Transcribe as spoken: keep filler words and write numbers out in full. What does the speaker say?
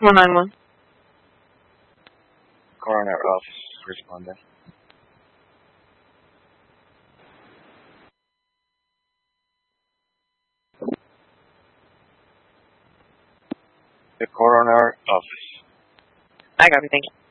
one nine one. Coroner office respondent. The coroner office. I got everything.